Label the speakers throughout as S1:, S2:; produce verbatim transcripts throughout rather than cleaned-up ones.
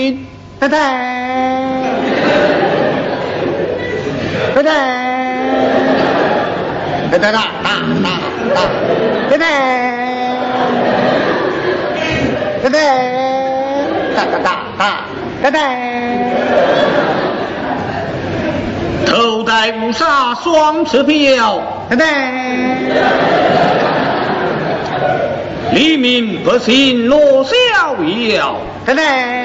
S1: 太太，太太，太太大大大大，太太，太太，大大大大，太太。
S2: 头戴乌纱双翅飘，
S1: 太太。
S2: 黎明百姓乐逍遥，
S1: 太太。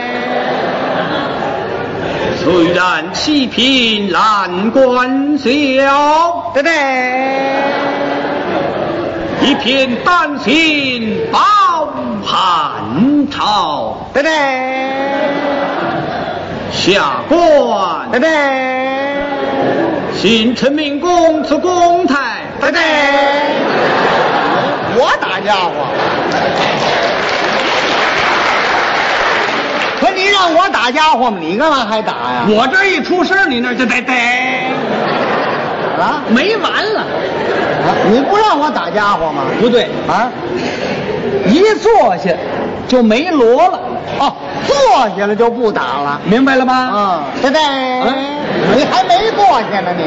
S2: 虽然七品难关晓，
S1: 太太。
S2: 一片丹心报汉朝，
S1: 太太。
S2: 下官
S1: 太太。
S2: 新承明公赐公台，
S1: 太太。我打家伙，可你让我打家伙吗？你干嘛还打呀？
S2: 我这一出声，你那就得得
S1: 啊，
S2: 没完了
S1: 啊！你不让我打家伙吗？
S2: 不对
S1: 啊，
S2: 一坐下就没锣了。
S1: 哦，坐下了就不打了，
S2: 明白了吗？
S1: 啊，太太，
S2: 啊，
S1: 你还没坐下呢，你。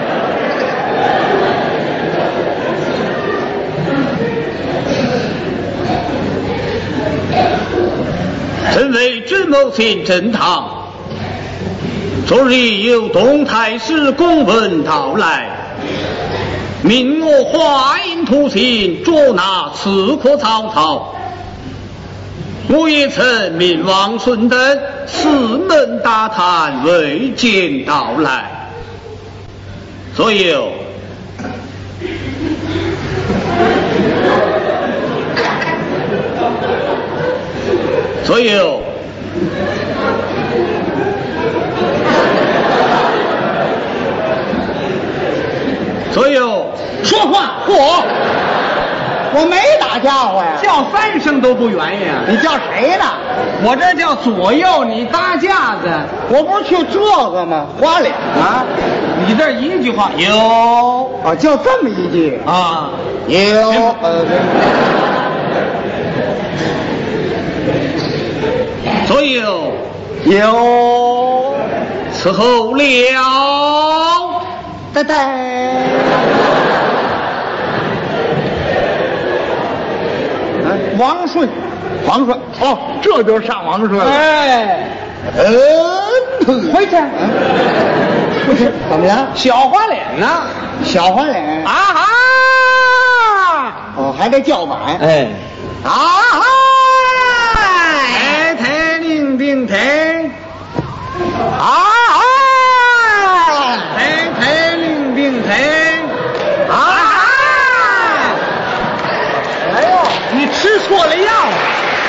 S2: 臣为知谋县正堂，昨日有东太师公文到来，命我画印图形捉拿刺客曹操。我也曾命王顺等四门打探，未见到来。所有所有所有
S1: 说话，我我没打家伙呀，
S2: 叫三声都不愿意啊！
S1: 你叫谁呢？
S2: 我这叫左右你搭架子，
S1: 我不是去这个吗？花脸啊！
S2: 你这一句话有
S1: 哦，就这么一句
S2: 啊，
S1: 有呃，
S2: 所有
S1: 有
S2: 伺候了，
S1: 太太。王顺，王顺，哦，这就是上王顺了。
S2: 哎，
S1: 嗯，
S2: 回去，
S1: 不是怎么了？
S2: 小花脸呢？
S1: 小花脸
S2: 啊哈！
S1: 哦，还得叫板。
S2: 哎，
S1: 啊哈！
S2: 抬抬令定抬，
S1: 啊哈！
S2: 抬抬令定抬，
S1: 啊哈！哎呦，
S2: 你吃错了药了。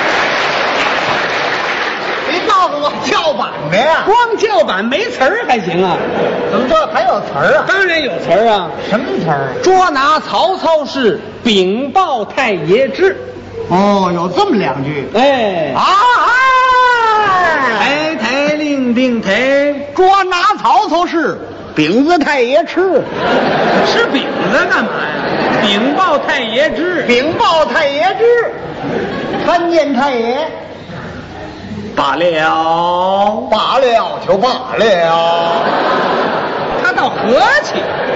S1: 你告诉我叫板的呀？
S2: 光叫板没词儿还行啊？
S1: 怎么这还有词儿啊？
S2: 当然有词儿啊！
S1: 什么词儿？
S2: 捉拿曹操是禀报太爷知。
S1: 哦，有这么两句。
S2: 哎，
S1: 啊哈！
S2: 抬抬令定抬，
S1: 捉拿曹操是饼子太爷吃，
S2: 吃饼子干嘛呀？禀报太爷知，
S1: 禀报太爷知，参见太爷。
S2: 罢了，
S1: 罢了就罢了，
S2: 他倒和气。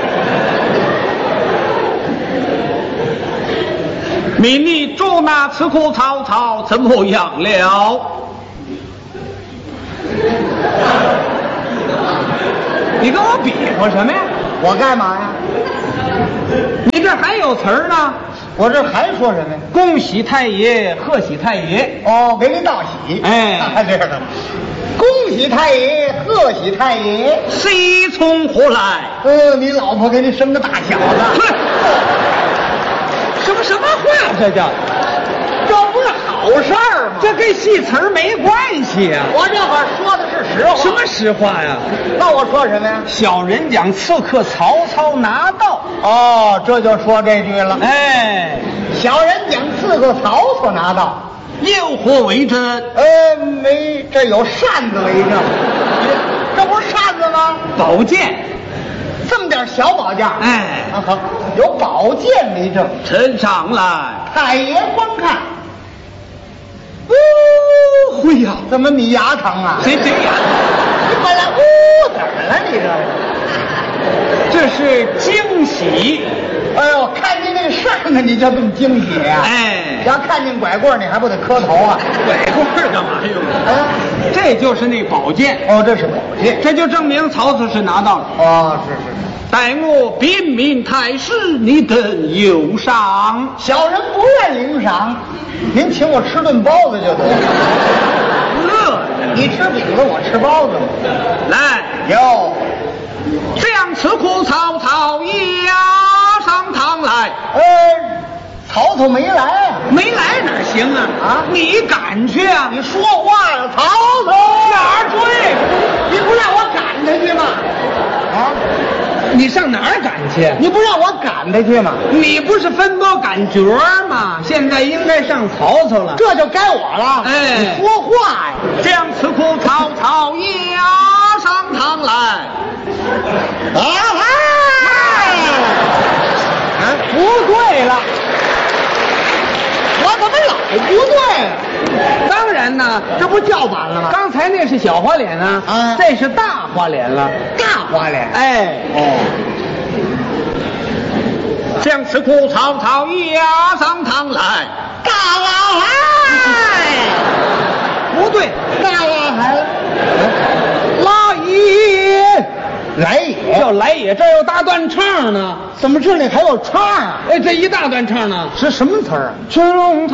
S2: 命你捉拿刺客曹操，怎么样了？你跟我比划什么呀？
S1: 我干嘛呀？
S2: 你这还有词儿呢？
S1: 我这还说什么呀？
S2: 恭喜太爷，贺喜太爷。
S1: 哦，给你道喜。
S2: 哎，
S1: 这个，恭喜太爷，贺喜太爷。
S2: 谁从何来？
S1: 呃，你老婆给你生个大小子。
S2: 什么什么话？这叫，
S1: 这不是好事儿吗？
S2: 这跟戏词儿没关系啊！
S1: 我这会儿说的是实话。
S2: 什么实话呀？
S1: 那我说什么呀？
S2: 小人将刺客曹操拿到。
S1: 哦，这就说这句了。
S2: 哎，
S1: 小人将刺客曹操拿到，
S2: 有何为证？
S1: 呃，没，这有扇子为证。这不是扇子吗？
S2: 宝剑。
S1: 这么点小宝剑，
S2: 哎，
S1: 啊好，有宝剑为证。
S2: 呈上来，
S1: 太爷观看。哦，
S2: 会呀、
S1: 怎么你牙疼啊？
S2: 谁谁呀？
S1: 你本来呜怎么了你这？
S2: 这是惊喜。
S1: 哎呦，看见那个扇子你就这么惊喜呀、
S2: 哎，
S1: 要看见拐棍你还不得磕头啊？
S2: 拐棍儿干嘛用？
S1: 啊，
S2: 这就是那宝剑，
S1: 哦，这是宝剑。
S2: 这就证明曹操是拿到了。
S1: 哦，是是是。
S2: 待我禀明太师，你等有赏。
S1: 小人不愿领赏，您请我吃顿包子就得了。
S2: 乐着
S1: 你吃饼子，我吃包子嘛。
S2: 来，
S1: 哟，
S2: 将此苦曹操押上堂来。
S1: 呃，曹操没来啊？
S2: 没来哪儿行啊？
S1: 啊
S2: 你赶去啊？
S1: 你说话呀，曹操
S2: 哪儿追？
S1: 你不让我赶他去吗？啊，
S2: 你上哪儿赶去？
S1: 你不让我赶他去吗？
S2: 你不是分拨赶角吗？现在应该上曹操了。
S1: 这就该我了。
S2: 哎
S1: 你说话呀！
S2: 将此苦曹操押上堂来。
S1: 啊嗨！啊，不对了，我怎么老不对啊？
S2: 当然呢，
S1: 这不叫板了吗？
S2: 刚才那是小花脸啊，
S1: 啊
S2: 这是大花脸了。
S1: 大花脸。
S2: 哎，
S1: 哦，
S2: 将此苦曹操押上堂来。
S1: 大老海，
S2: 不对，
S1: 大老海，
S2: 拉野
S1: 来也。
S2: 叫来也，这儿有大段唱呢。
S1: 怎么这里还有唱啊？
S2: 哎，这一大段唱呢，
S1: 是什么词儿啊？
S2: 春龙